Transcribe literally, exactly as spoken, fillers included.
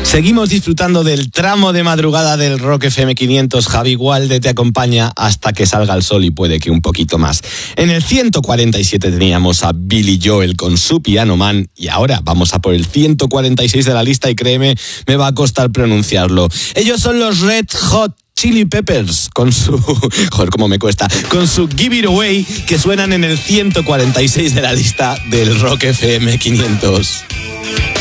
Seguimos disfrutando del tramo de madrugada del Rock F M quinientos. Javi Gualde te acompaña hasta que salga el sol y puede que un poquito más. En el ciento cuarenta y siete teníamos a Billy Joel con su Piano Man y ahora vamos a por el ciento cuarenta y seis de la lista y créeme, me va a costar pronunciarlo. Ellos son los Red Hot Chili Peppers con su... Joder, cómo me cuesta. Con su Give It Away, que suenan en el ciento cuarenta y seis de la lista del Rock F M quinientos.